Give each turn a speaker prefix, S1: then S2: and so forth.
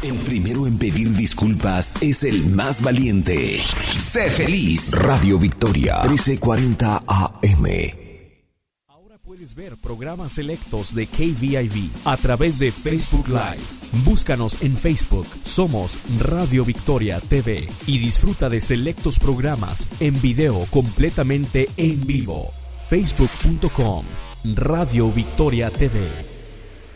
S1: El primero en pedir disculpas es el más valiente. Sé feliz. Radio Victoria, 1340 AM.
S2: Ahora puedes ver programas selectos de KVIV a través de Facebook Live. Búscanos en Facebook. Somos Radio Victoria TV y disfruta de selectos programas en video completamente en vivo. Facebook.com Radio Victoria TV.